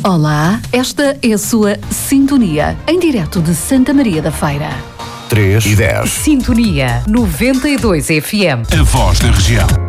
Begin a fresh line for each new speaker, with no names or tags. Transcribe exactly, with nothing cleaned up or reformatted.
Olá, esta é a sua Sintonia, em direto de Santa Maria da Feira.
três e dez.
Sintonia noventa e dois F M.
A voz da região.